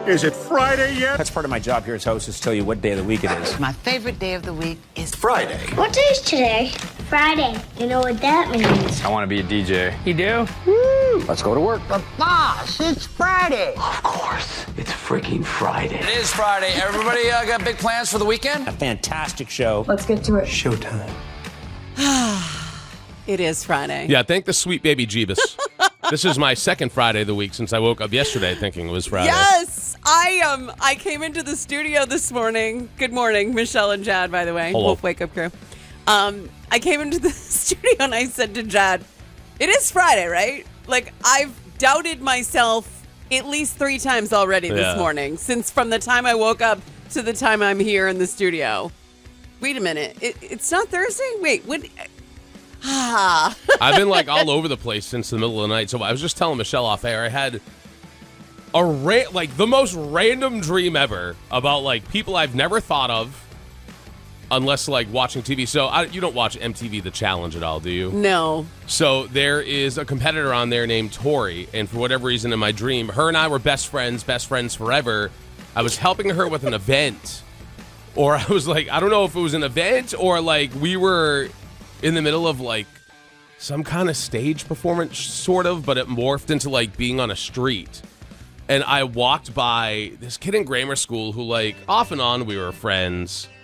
Is it Friday yet? That's part of my job here as host, is to tell you what day of the week it is. My favorite day of the week is Friday. What day is today? Friday. You know what that means? I want to be a DJ. You do? Woo! Let's go to work. the boss. It's Friday. Of course, it's freaking Friday. It is Friday. Everybody got big plans for the weekend? A fantastic show. Let's get to it. Showtime. It is Friday. Yeah, thank the sweet baby Jeebus. This is my second Friday of the week since I woke up yesterday thinking it was Friday. Yes, I came into the studio this morning. Good morning, Michelle and Jad, by the way. Hello. Wolf Wake Up Crew. I came into the studio and I said to Jad, it is Friday, right? Like, I've doubted myself at least 3 times already this morning, since from the time I woke up to the time I'm here in the studio. Wait a minute. It's not Thursday? Wait, what? I've been like all over the place since the middle of the night. So I was just telling Michelle off air, I had the most random dream ever about like people I've never thought of unless like watching TV. So you don't watch MTV The Challenge at all, do you? No. So there is a competitor on there named Tori, and for whatever reason in my dream, her and I were best friends forever. I was helping her with an event, or I was like, I don't know if it was an event or like we were in the middle of like some kind of stage performance sort of, but it morphed into like being on a street. And I walked by this kid in grammar school who like off and on we were friends.